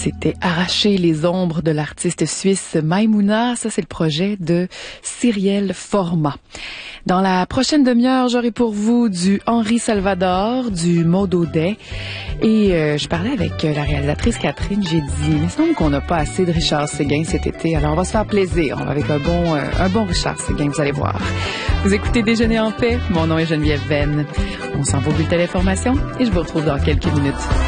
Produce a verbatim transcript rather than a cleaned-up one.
C'était Arracher les ombres de l'artiste suisse Maïmouna. Ça, c'est le projet de Cyrielle Format. Dans la prochaine demi-heure, j'aurai pour vous du Henri Salvador, du Maud Audet. Et euh, je parlais avec la réalisatrice Catherine. J'ai dit, il me semble qu'on n'a pas assez de Richard Séguin cet été. Alors, on va se faire plaisir avec un bon, euh, un bon Richard Séguin, vous allez voir. Vous écoutez Déjeuner en paix. Mon nom est Geneviève Venn. On s'en va au bulletin d'information et je vous retrouve dans quelques minutes.